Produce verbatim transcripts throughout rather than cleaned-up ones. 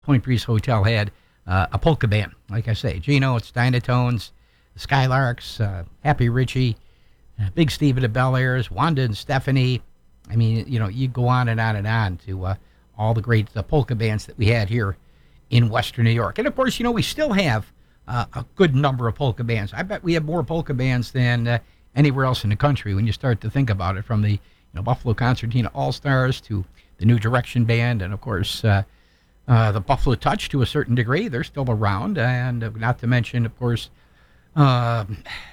Point Breeze Hotel had uh, a polka band. Like I say, Gino, it's Dynatones, the Skylarks, uh, Happy Richie, uh, Big Steve of the Bel Airs, Wanda and Stephanie. I mean, you know, you go on and on and on to uh, all the great uh, polka bands that we had here in Western New York. And, of course, you know, we still have uh, a good number of polka bands. I bet we have more polka bands than uh, anywhere else in the country when you start to think about it, from the you know, Buffalo Concertina All-Stars to the New Direction Band, and, of course, uh, uh, the Buffalo Touch to a certain degree. They're still around, and uh, not to mention, of course, uh,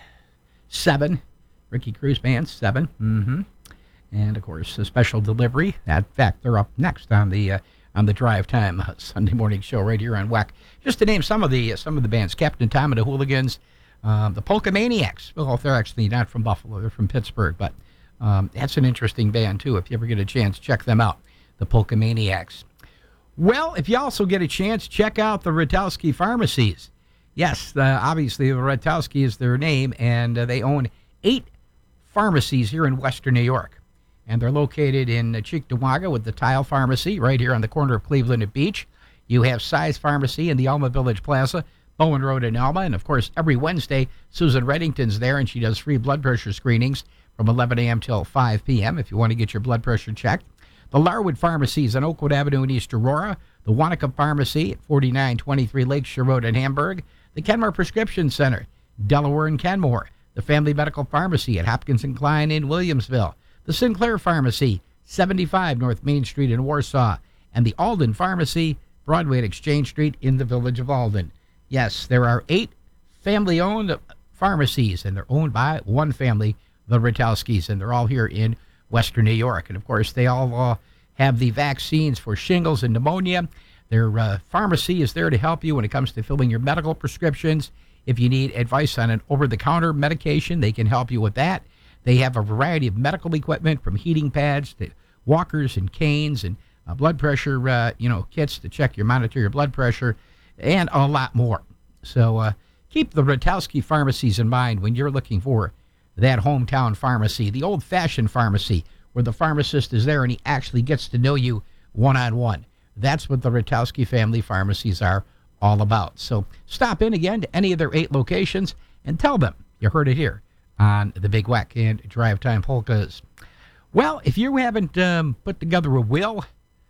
Seven, Ricky Cruz Band, Seven, mm-hmm. And, of course, a Special Delivery. In fact, they're up next on the uh, on the Drive Time uh, Sunday morning show right here on W A C. Just to name some of the uh, some of the bands: Captain Tom and the Hooligans, um, the Polka Maniacs. Well, they're actually not from Buffalo; they're from Pittsburgh, but um, that's an interesting band too. If you ever get a chance, check them out, the Polka Maniacs. Well, if you also get a chance, check out the Ratowski Pharmacies. Yes, uh, obviously, the Ratowski is their name, and uh, they own eight pharmacies here in Western New York. And they're located in uh, Cheektowaga with the Tile Pharmacy right here on the corner of Cleveland and Beach. You have Size Pharmacy in the Alma Village Plaza, Bowen Road in Alma. And, of course, every Wednesday, Susan Reddington's there, and she does free blood pressure screenings from eleven a.m. till five p.m. if you want to get your blood pressure checked. The Larwood Pharmacies on Oakwood Avenue in East Aurora. The Wanaka Pharmacy at forty-nine twenty-three Lakeshore Road in Hamburg. The Kenmore Prescription Center, Delaware and Kenmore. The Family Medical Pharmacy at Hopkins and Klein in Williamsville. The Sinclair Pharmacy, seventy-five North Main Street in Warsaw. And the Alden Pharmacy, Broadway at Exchange Street in the village of Alden. Yes, there are eight family-owned pharmacies, and they're owned by one family, the Ratowskis, and they're all here in Western New York. And, of course, they all uh, have the vaccines for shingles and pneumonia. Their uh, pharmacy is there to help you when it comes to filling your medical prescriptions. If you need advice on an over-the-counter medication, they can help you with that. They have a variety of medical equipment, from heating pads to walkers and canes and uh, blood pressure uh, you know, kits to check your, monitor your blood pressure, and a lot more. So uh, keep the Ratowski Pharmacies in mind when you're looking for that hometown pharmacy, the old-fashioned pharmacy, where the pharmacist is there and he actually gets to know you one-on-one. That's what the Ratowski family pharmacies are all about. So stop in again to any of their eight locations and tell them you heard it here on the Big Whack and Drive Time Polkas. Well, if you haven't um, put together a will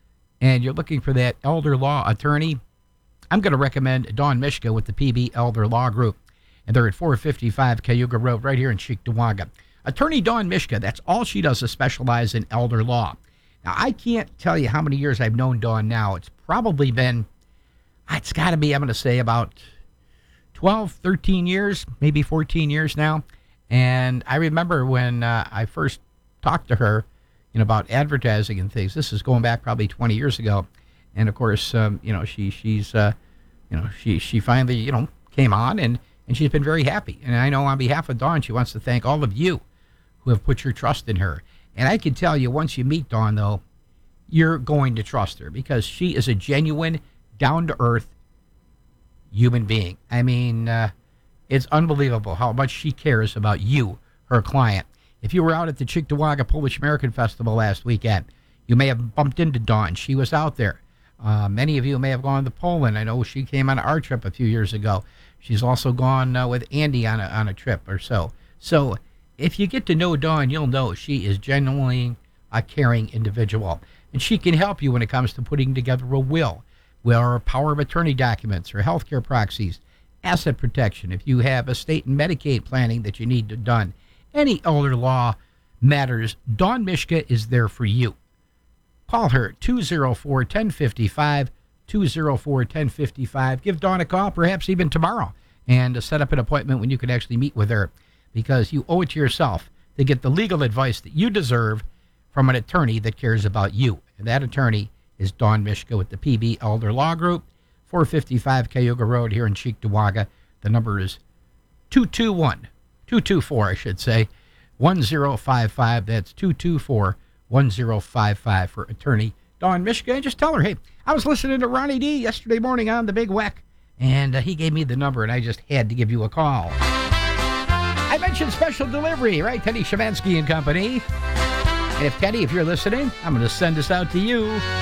and you're looking for that elder law attorney, I'm going to recommend Dawn Mishka with the P B Elder Law Group. And they're at four fifty-five Cayuga Road right here in Cheektowaga. Attorney Dawn Mishka, that's all she does is specialize in elder law. Now, I can't tell you how many years I've known Dawn now. It's probably been, it's got to be, I'm going to say, about twelve, thirteen years, maybe fourteen years now. And I remember when uh, I first talked to her, you know, about advertising and things. This is going back probably twenty years ago. And, of course, um, you know, she she's, uh, you know, she she finally, you know, came on, and, and she's been very happy. And I know on behalf of Dawn, she wants to thank all of you who have put your trust in her. And I can tell you, once you meet Dawn, though, you're going to trust her, because she is a genuine, down-to-earth human being. I mean, uh, it's unbelievable how much she cares about you, her client. If you were out at the Cheektowaga Polish American Festival last weekend, you may have bumped into Dawn. She was out there. Uh, many of you may have gone to Poland. I know she came on our trip a few years ago. She's also gone uh, with Andy on a, on a trip or so. So if you get to know Dawn, you'll know she is genuinely a caring individual. And she can help you when it comes to putting together a will, or power of attorney documents, or healthcare proxies, asset protection, if you have estate and Medicaid planning that you need to done. Any elder law matters, Dawn Mishka is there for you. Call her, two oh four, one oh five five, two oh four, one oh five five. Give Dawn a call, perhaps even tomorrow, and uh, set up an appointment when you can actually meet with her, because you owe it to yourself to get the legal advice that you deserve from an attorney that cares about you. And that attorney is Dawn Mishka with the P B Elder Law Group, four fifty-five Cayuga Road here in Cheektowaga. The number is two two one, two two four, I should say, one oh five five. That's two two four, one oh five five for attorney Dawn Mishka. And just tell her, hey, I was listening to Ronnie D yesterday morning on the Big Whack, and uh, he gave me the number, and I just had to give you a call. I mentioned Special Delivery, right? Teddy Shemansky and Company. And if Teddy, if you're listening, I'm going to send this out to you.